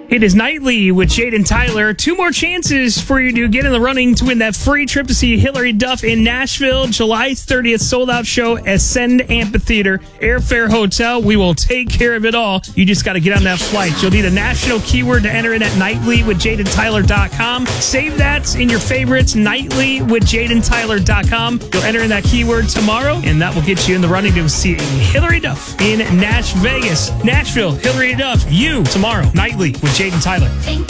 It is Nightly with Jaden Tyler. 2 more chances for you to get in the running to win that free trip to see Hillary Duff in Nashville. July 30th, sold-out show, Ascend Amphitheater, Airfare Hotel. We will take care of it all. You just got to get on that flight. You'll need a national keyword to enter in at nightlywithjadentyler.com. Save that in your favorites, nightlywithjadentyler.com. You'll enter in that keyword tomorrow, and that will get you in the running to see Hillary Duff in Nash Vegas. Nashville, Hillary Duff, you tomorrow. Nightly with Jaden Tyler.